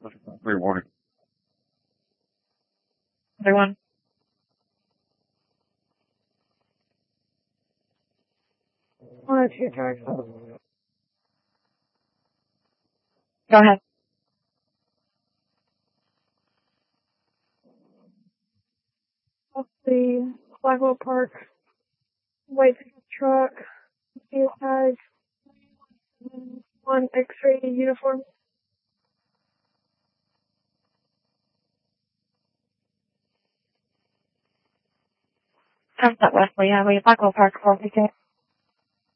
Rewarding. Everyone. One or two charges. Go ahead. Off the Blackwell Park white pickup truck, steel tag, one X-ray uniform. How's that, Wesley? Blackwell Park 458.